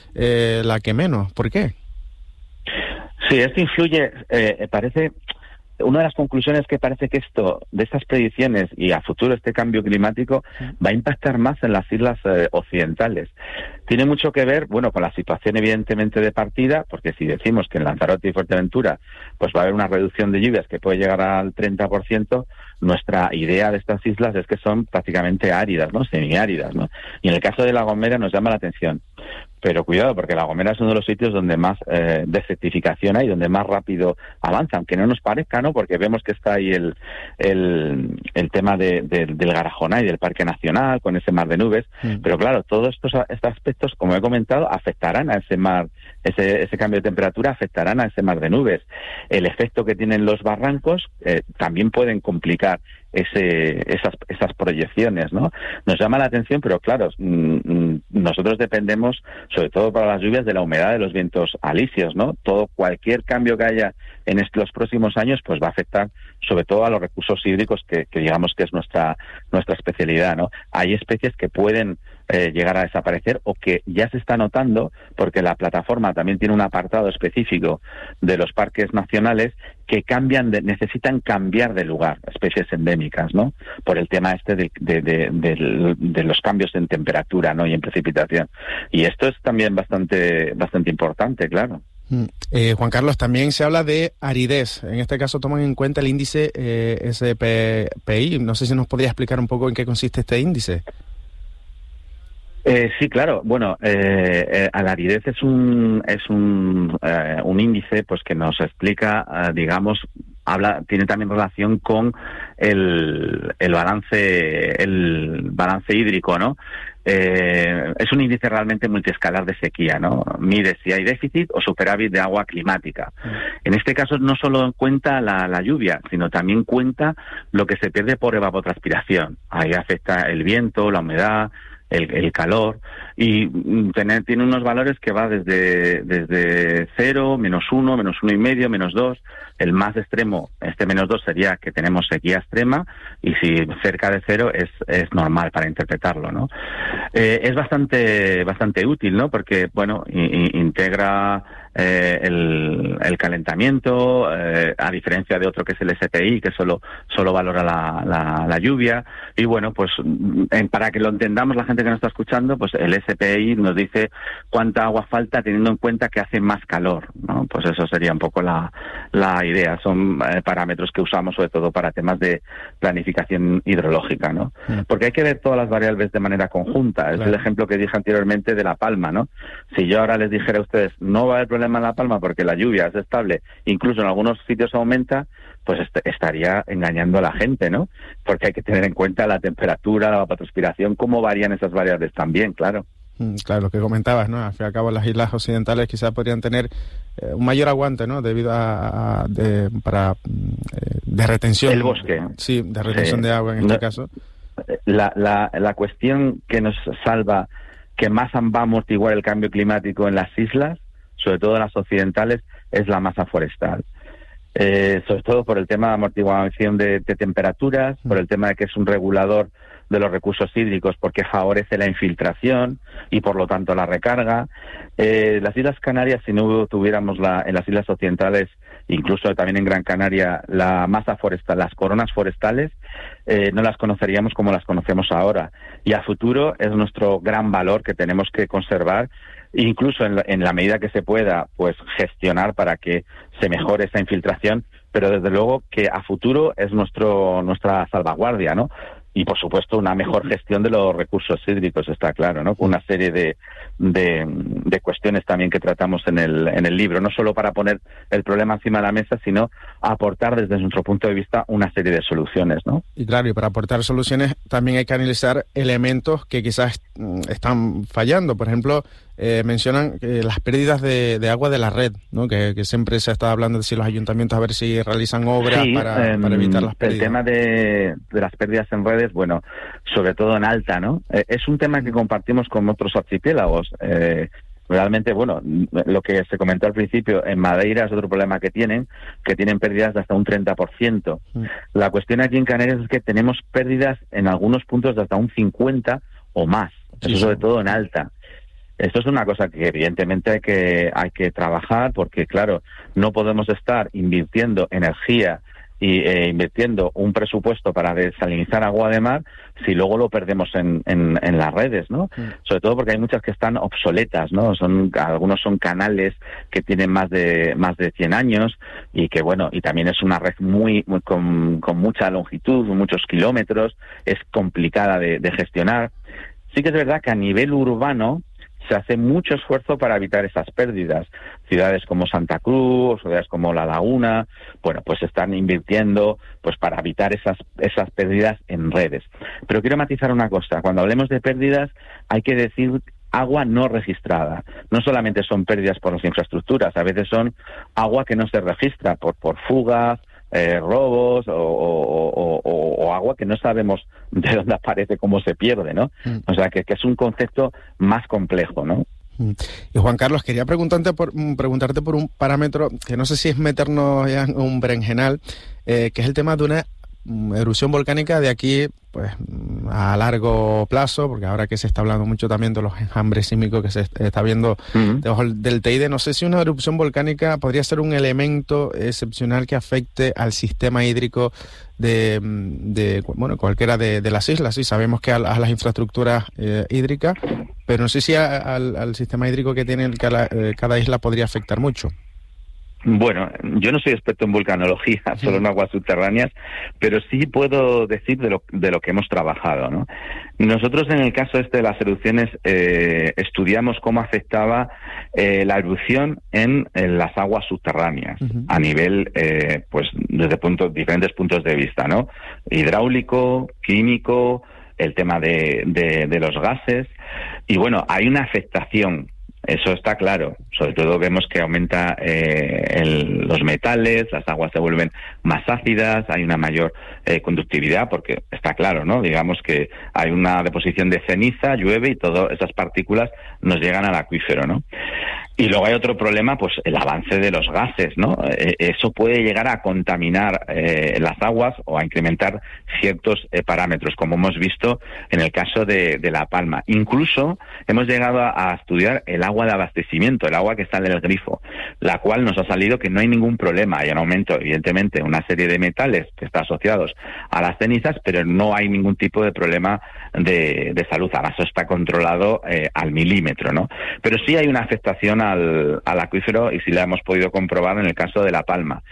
la que menos. ¿Por qué? Sí, esto influye, parece... Una de las conclusiones que parece que de estas predicciones y a futuro este cambio climático va a impactar más en las islas occidentales. Tiene mucho que ver, bueno, con la situación evidentemente de partida, porque si decimos que en Lanzarote y Fuerteventura pues va a haber una reducción de lluvias que puede llegar al 30%, nuestra idea de estas islas es que son prácticamente áridas, ¿no? Semiáridas, ¿no? Y en el caso de La Gomera nos llama la atención. Pero cuidado, porque La Gomera es uno de los sitios donde más desertificación hay, donde más rápido avanza, aunque no nos parezca, ¿no? Porque vemos que está ahí el tema del Garajona y del Parque Nacional, con ese mar de nubes. Pero claro, todos estos aspectos, como he comentado, afectarán a ese mar, ese cambio de temperatura afectarán a ese mar de nubes. El efecto que tienen los barrancos también pueden complicar esas proyecciones, ¿no? Nos llama la atención, pero claro, nosotros dependemos, sobre todo para las lluvias, de la humedad de los vientos alisios, ¿no? Cualquier cambio que haya en los próximos años, pues va a afectar sobre todo a los recursos hídricos que digamos que es nuestra especialidad, ¿no? Hay especies que pueden llegar a desaparecer o que ya se está notando, porque la plataforma también tiene un apartado específico de los parques nacionales que necesitan cambiar de lugar, especies endémicas, ¿no? Por el tema de los cambios en temperatura, ¿no? Y en precipitación. Y esto es también bastante importante, claro. Juan Carlos, también se habla de aridez. En este caso toman en cuenta el índice SPPI. No sé si nos podría explicar un poco en qué consiste este índice. Sí, claro. Bueno, la aridez es un índice, pues, que nos explica, tiene también relación con el balance hídrico, ¿no? Es un índice realmente multiescalar de sequía, ¿no? Mide si hay déficit o superávit de agua climática. En este caso no solo cuenta la lluvia, sino también cuenta lo que se pierde por evapotranspiración. Ahí afecta el viento, la humedad, el calor, y tiene unos valores que va desde 0, -1, -1,5, -2. El más extremo, -2, sería que tenemos sequía extrema, y si cerca de 0 es normal para interpretarlo, ¿no? Es bastante útil, ¿no? Porque, bueno, integra el calentamiento, a diferencia de otro que es el SPI, que solo valora la lluvia. Y bueno, pues para que lo entendamos la gente que nos está escuchando, pues el SPI nos dice cuánta agua falta teniendo en cuenta que hace más calor, ¿no? Pues eso sería un poco la idea. Son parámetros que usamos sobre todo para temas de planificación hidrológica, ¿no? Porque hay que ver todas las variables de manera conjunta. Claro. Es el ejemplo que dije anteriormente de La Palma, ¿no? Si yo ahora les dijera a ustedes, no va a haber problema en La Palma porque la lluvia es estable, incluso en algunos sitios aumenta, pues estaría engañando a la gente, ¿no? Porque hay que tener en cuenta la temperatura, la evapotranspiración, cómo varían esas variables también, claro. Claro, lo que comentabas, ¿no? Al fin y al cabo, las islas occidentales quizás podrían tener un mayor aguante, ¿no? Debido de retención. El bosque. Sí, de retención de agua en este caso. La cuestión que nos salva, que más va a amortiguar el cambio climático en las islas, sobre todo en las occidentales, es la masa forestal. Sobre todo por el tema de amortiguación de temperaturas, por el tema de que es un regulador de los recursos hídricos, porque favorece la infiltración y por lo tanto la recarga. Las Islas Canarias, si no tuviéramos en las islas occidentales, incluso también en Gran Canaria, la masa forestal, las coronas forestales, no las conoceríamos como las conocemos ahora. Y a futuro es nuestro gran valor que tenemos que conservar, incluso en la medida que se pueda, pues gestionar para que se mejore esa infiltración, pero desde luego que a futuro es nuestra salvaguardia, ¿no? Y por supuesto una mejor gestión de los recursos hídricos, está claro, ¿no? Con una serie de cuestiones también que tratamos en el libro, no solo para poner el problema encima de la mesa, sino aportar desde nuestro punto de vista una serie de soluciones, ¿no? Y claro, y para aportar soluciones también hay que analizar elementos que quizás están fallando. Por ejemplo, mencionan las pérdidas de agua de la red, ¿no? Que siempre se está hablando de si los ayuntamientos a ver si realizan obras para evitar las pérdidas. El tema de las pérdidas en redes, bueno, sobre todo en alta, ¿no? Es un tema que compartimos con otros archipiélagos. Realmente, bueno, lo que se comentó al principio, en Madeira es otro problema que tienen pérdidas de hasta un 30%. La cuestión aquí en Canarias es que tenemos pérdidas en algunos puntos de hasta un 50% o más, eso sobre todo en alta. Esto es una cosa que evidentemente hay que trabajar, porque claro, no podemos estar invirtiendo energía y invirtiendo un presupuesto para desalinizar agua de mar si luego lo perdemos en las redes, ¿no? Sobre todo porque hay muchas que están obsoletas, ¿no? Algunos son canales que tienen más de 100 años y que, bueno, y también es una red con mucha longitud, muchos kilómetros, es complicada de gestionar. Sí que es verdad que a nivel urbano se hace mucho esfuerzo para evitar esas pérdidas. Ciudades como Santa Cruz, ciudades como La Laguna, bueno, pues están invirtiendo pues para evitar esas pérdidas en redes. Pero quiero matizar una cosa. Cuando hablemos de pérdidas, hay que decir agua no registrada. No solamente son pérdidas por las infraestructuras, a veces son agua que no se registra por fugas, robos o agua que no sabemos de dónde aparece, cómo se pierde, ¿no? O sea, que es un concepto más complejo, ¿no? Y Juan Carlos, quería preguntarte por un parámetro que no sé si es meternos ya en un berenjenal, que es el tema de una erupción volcánica de aquí pues a largo plazo, porque ahora que se está hablando mucho también de los enjambres sísmicos que se está viendo debajo del Teide, no sé si una erupción volcánica podría ser un elemento excepcional que afecte al sistema hídrico de cualquiera de las islas. Sí, sabemos que a las infraestructuras hídricas, pero no sé si al sistema hídrico que tiene cada isla podría afectar mucho. Bueno, yo no soy experto en vulcanología, solo en aguas subterráneas, pero sí puedo decir de lo que hemos trabajado, ¿no? Nosotros en el caso de las erupciones estudiamos cómo afectaba la erupción en las aguas subterráneas a nivel, pues desde diferentes puntos de vista, ¿no? Hidráulico, químico, el tema de los gases, y bueno, hay una afectación. Eso está claro. Sobre todo vemos que aumenta los metales, las aguas se vuelven más ácidas, hay una mayor conductividad, porque está claro, ¿no? Digamos que hay una deposición de ceniza, llueve y todas esas partículas nos llegan al acuífero, ¿no? Y luego hay otro problema, pues el avance de los gases, ¿no? Eso puede llegar a contaminar las aguas o a incrementar ciertos parámetros, como hemos visto en el caso de La Palma. Incluso hemos llegado a estudiar el agua de abastecimiento, el agua que sale del grifo, la cual nos ha salido que no hay ningún problema. Hay un aumento, evidentemente, una serie de metales que están asociados a las cenizas, pero no hay ningún tipo de problema de salud. Además, eso está controlado al milímetro, ¿no? Pero sí hay una afectación al acuífero, y sí la hemos podido comprobar en el caso de La Palma.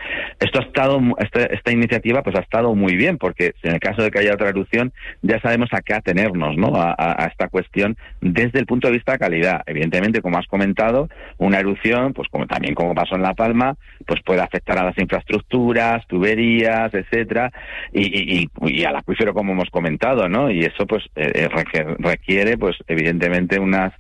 Esta iniciativa pues ha estado muy bien, porque en el caso de que haya otra erupción ya sabemos a qué atenernos, ¿no? A esta cuestión desde el punto de vista de calidad. Evidentemente, como has comentado, una erupción, pues como pasó en La Palma, pues puede afectar a las infraestructuras, tuberías, etcétera, y al acuífero, como hemos comentado, ¿no? Y eso pues requiere pues evidentemente unas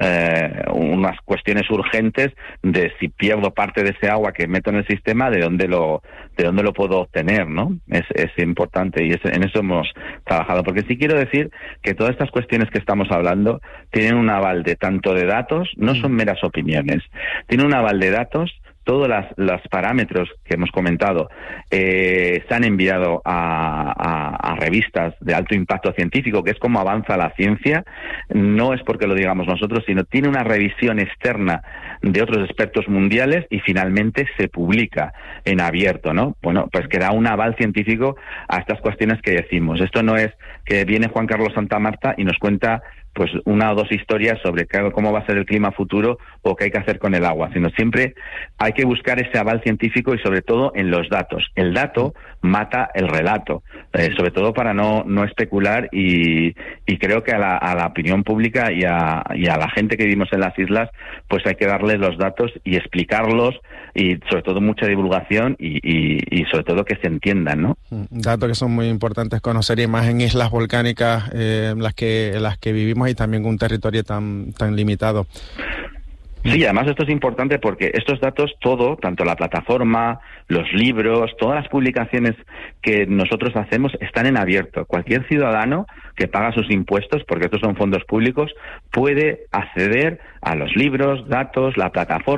cuestiones urgentes de si pierdo parte de ese agua que meto en el sistema, de dónde lo puedo obtener, ¿no? Es importante, y en eso hemos trabajado, porque sí quiero decir que todas estas cuestiones que estamos hablando tienen un aval tanto de datos, no son meras opiniones, tienen un aval de datos. Todos los parámetros que hemos comentado se han enviado a revistas de alto impacto científico, que es como avanza la ciencia. No es porque lo digamos nosotros, sino tiene una revisión externa de otros expertos mundiales y finalmente se publica en abierto, ¿no? Bueno, pues que da un aval científico a estas cuestiones que decimos. Esto no es que viene Juan Carlos Santamarta y nos cuenta pues una o dos historias sobre cómo va a ser el clima futuro o qué hay que hacer con el agua, sino siempre hay que buscar ese aval científico, y sobre todo en los datos. El dato mata el relato, sobre todo para no especular, y creo que a la opinión pública y a la gente que vivimos en las islas, pues hay que darles los datos y explicarlos, y sobre todo mucha divulgación y sobre todo que se entiendan, ¿no? Datos que son muy importantes conocer, y más en islas volcánicas las que vivimos, y también un territorio tan limitado. Sí, además esto es importante porque estos datos, tanto la plataforma, los libros, todas las publicaciones que nosotros hacemos están en abierto. Cualquier ciudadano que paga sus impuestos, porque estos son fondos públicos, puede acceder a los libros, datos, la plataforma,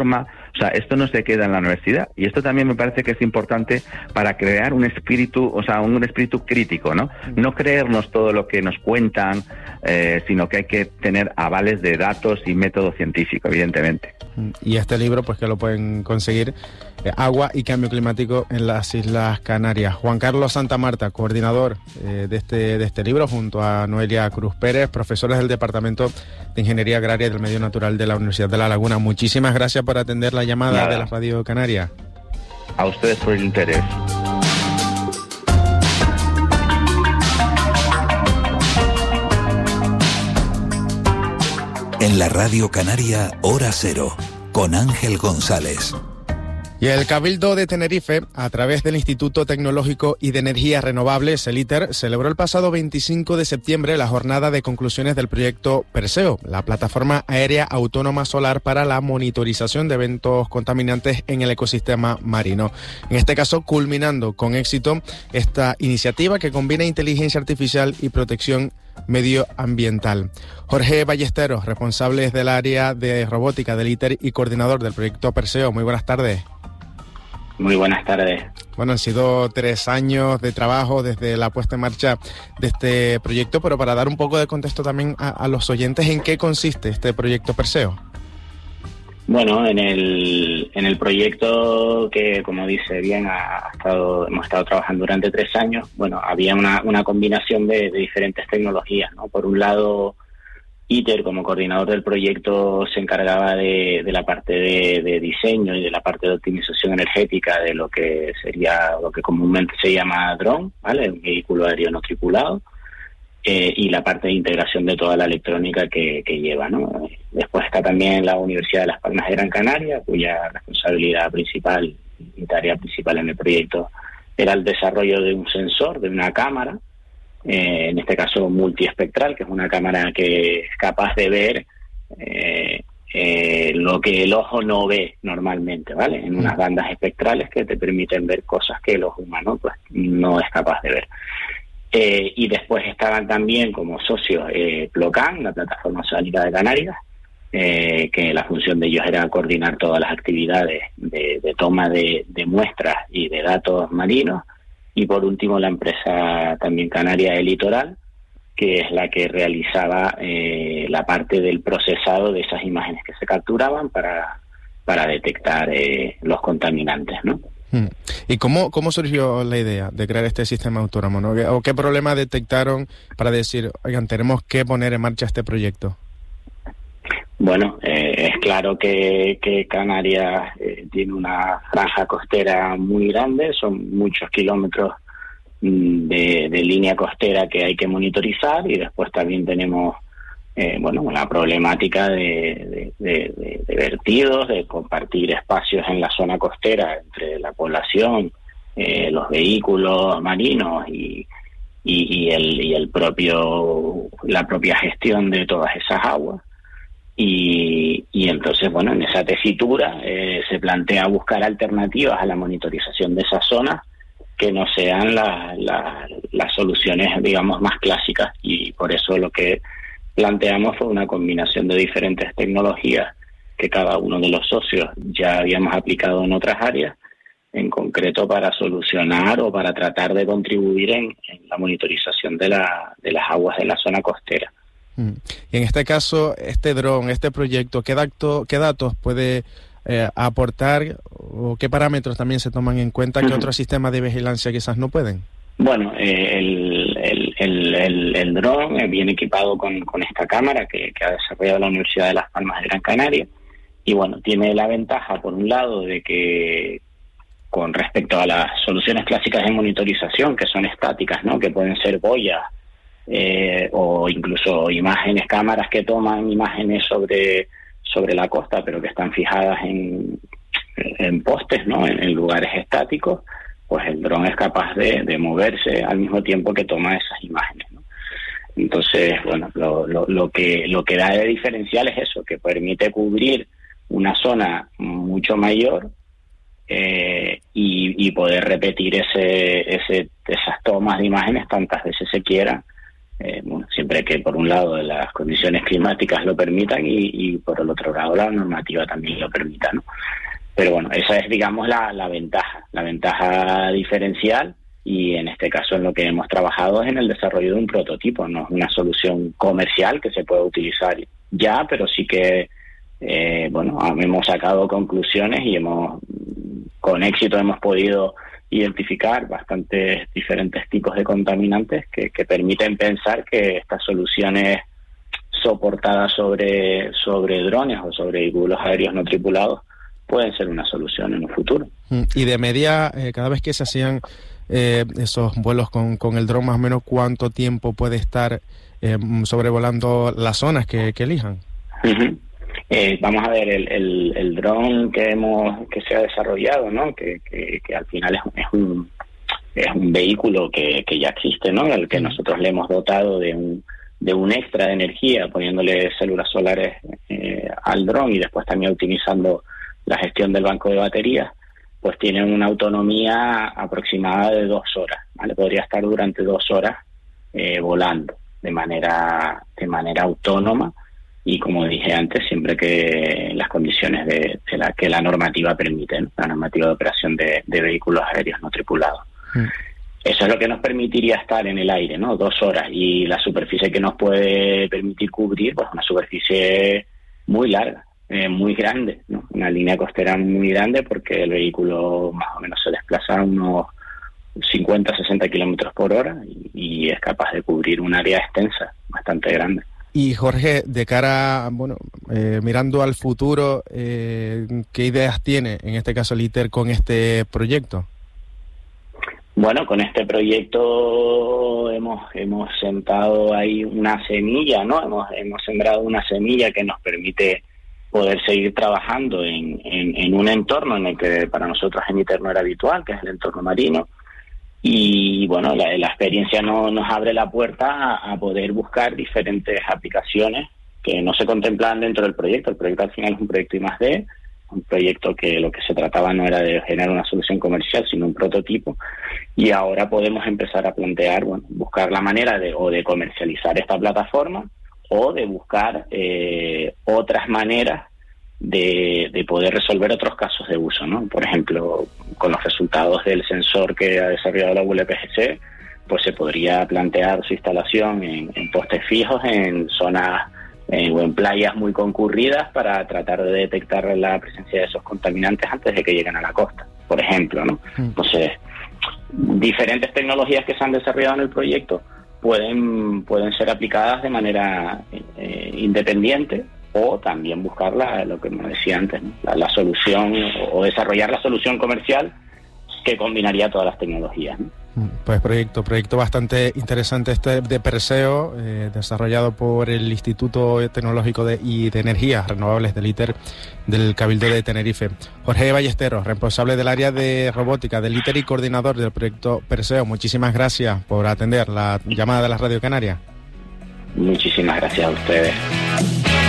O sea, esto no se queda en la universidad, y esto también me parece que es importante para crear un espíritu, o sea, un espíritu crítico, ¿no? No creernos todo lo que nos cuentan, sino que hay que tener avales de datos y método científico, evidentemente. Y este libro, pues que lo pueden conseguir, Agua y Cambio Climático en las Islas Canarias. Juan Carlos Santamarta, coordinador de este libro, junto a Noelia Cruz Pérez, profesores del Departamento de Ingeniería Agraria y del Medio Natural de la Universidad de La Laguna. Muchísimas gracias por atender la llamada de la Radio Canaria. A ustedes por el interés. En la Radio Canaria, Hora Cero, con Ángel González. Y el Cabildo de Tenerife, a través del Instituto Tecnológico y de Energías Renovables, el ITER, celebró el pasado 25 de septiembre la jornada de conclusiones del proyecto Perseo, la plataforma aérea autónoma solar para la monitorización de eventos contaminantes en el ecosistema marino. En este caso, culminando con éxito esta iniciativa que combina inteligencia artificial y protección medioambiental. Jorge Ballesteros, responsable del área de robótica del ITER y coordinador del proyecto Perseo. Muy buenas tardes. Muy buenas tardes. Bueno, han sido 3 años de trabajo desde la puesta en marcha de este proyecto, pero para dar un poco de contexto también a los oyentes, ¿en qué consiste este proyecto Perseo? Bueno, en el proyecto que, como dice bien, hemos estado trabajando durante 3 años. Bueno, había una combinación de diferentes tecnologías, ¿no? Por un lado, ITER, como coordinador del proyecto, se encargaba de la parte de diseño y de la parte de optimización energética de lo que comúnmente se llama dron, ¿vale? Un vehículo aéreo no tripulado. Y la parte de integración de toda la electrónica que lleva, ¿no? Después está también la Universidad de Las Palmas de Gran Canaria, cuya responsabilidad principal y tarea principal en el proyecto era el desarrollo de un sensor, de una cámara, en este caso multiespectral, que es una cámara que es capaz de ver lo que el ojo no ve normalmente, ¿vale? En unas bandas espectrales que te permiten ver cosas que el ojo humano pues no es capaz de ver. Y después estaban también como socios Plocan, la plataforma oceánica de Canarias, que la función de ellos era coordinar todas las actividades de toma de muestras y de datos marinos, y por último la empresa también canaria El Litoral, que es la que realizaba la parte del procesado de esas imágenes que se capturaban para detectar los contaminantes, ¿no? ¿Y cómo surgió la idea de crear este sistema autónomo, ¿no? ¿O qué problema detectaron para decir, oigan, tenemos que poner en marcha este proyecto? Bueno, es claro que Canarias tiene una franja costera muy grande, son muchos kilómetros de línea costera que hay que monitorizar, y después también tenemos una problemática de vertidos, de compartir espacios en la zona costera entre la población, los vehículos marinos y la propia gestión de todas esas aguas. Y entonces, bueno, en esa tesitura se plantea buscar alternativas a la monitorización de esas zonas que no sean las soluciones, digamos, más clásicas, y por eso lo que planteamos fue una combinación de diferentes tecnologías que cada uno de los socios ya habíamos aplicado en otras áreas, en concreto para solucionar o para tratar de contribuir en la monitorización de las aguas de la zona costera. Y en este caso, este dron, este proyecto, ¿qué datos puede aportar, o qué parámetros también se toman en cuenta que otros sistemas de vigilancia quizás no pueden? Bueno, el dron viene equipado con esta cámara que ha desarrollado la Universidad de Las Palmas de Gran Canaria, y bueno, tiene la ventaja, por un lado, de que con respecto a las soluciones clásicas de monitorización, que son estáticas, ¿no?, que pueden ser boyas o incluso cámaras que toman imágenes sobre la costa, pero que están fijadas en postes, ¿no?, en lugares estáticos, pues el dron es capaz de moverse al mismo tiempo que toma esas imágenes, ¿no? Entonces, bueno, lo que da de diferencial es eso, que permite cubrir una zona mucho mayor y poder repetir esas tomas de imágenes tantas veces se quiera, siempre que por un lado las condiciones climáticas lo permitan y por el otro lado la normativa también lo permita, ¿no? Pero bueno, esa es, digamos, la ventaja diferencial, y en este caso en lo que hemos trabajado es en el desarrollo de un prototipo, no es una solución comercial que se puede utilizar ya, pero sí que, hemos sacado conclusiones y con éxito hemos podido identificar bastantes diferentes tipos de contaminantes que permiten pensar que estas soluciones soportadas sobre drones o sobre vehículos aéreos no tripulados pueden ser una solución en un futuro. Y de media, cada vez que se hacían esos vuelos con el dron, más o menos, ¿cuánto tiempo puede estar sobrevolando las zonas que elijan? Uh-huh. Vamos a ver, el dron que se ha desarrollado, ¿no? Que al final es un vehículo que ya existe, ¿no? Al que nosotros le hemos dotado de un extra de energía, poniéndole células solares al dron, y después también optimizando la gestión del banco de baterías, pues tiene una autonomía aproximada de 2 horas, ¿vale? Podría estar durante 2 horas volando de manera autónoma, y como dije antes, siempre que las condiciones que la normativa permite, ¿no? La normativa de operación de vehículos aéreos no tripulados. Eso es lo que nos permitiría estar en el aire, ¿no? 2 horas, y la superficie que nos puede permitir cubrir, pues una superficie muy larga, muy grande, ¿no? Una línea costera muy grande, porque el vehículo más o menos se desplaza a unos 50-60 kilómetros por hora y es capaz de cubrir un área extensa, bastante grande. Y Jorge, de cara, mirando al futuro, ¿qué ideas tiene, en este caso, el ITER, con este proyecto? Bueno, con este proyecto hemos sentado ahí una semilla, ¿no? Hemos sembrado una semilla que nos permite poder seguir trabajando en un entorno en el que para nosotros en ITER no era habitual, que es el entorno marino. Y bueno, la experiencia nos abre la puerta a poder buscar diferentes aplicaciones que no se contemplaban dentro del proyecto. El proyecto al final es un proyecto I+D, un proyecto que lo que se trataba no era de generar una solución comercial, sino un prototipo, y ahora podemos empezar a plantear, buscar la manera de comercializar esta plataforma, o de buscar otras maneras de poder resolver otros casos de uso, ¿no? Por ejemplo, con los resultados del sensor que ha desarrollado la ULPGC, pues se podría plantear su instalación en postes fijos, en zonas o en playas muy concurridas, para tratar de detectar la presencia de esos contaminantes antes de que lleguen a la costa, por ejemplo, ¿no? Entonces, diferentes tecnologías que se han desarrollado en el proyecto pueden ser aplicadas de manera independiente, o también buscar lo que me decía antes, ¿no? la solución, o desarrollar la solución comercial que combinaría todas las tecnologías, ¿no? Pues proyecto bastante interesante este de Perseo, desarrollado por el Instituto Tecnológico de Energías Renovables del ITER del Cabildo de Tenerife. Jorge Ballesteros, responsable del área de robótica del ITER y coordinador del proyecto Perseo, muchísimas gracias por atender la llamada de la Radio Canaria. Muchísimas gracias a ustedes.